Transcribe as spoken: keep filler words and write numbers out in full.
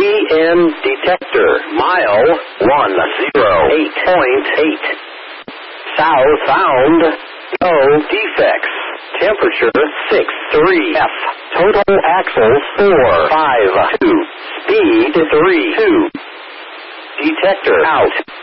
N detector. Mile one zero eight point eight. South found. No defects. Temperature six three F. Total axles four five two. Speed three two. Detector out.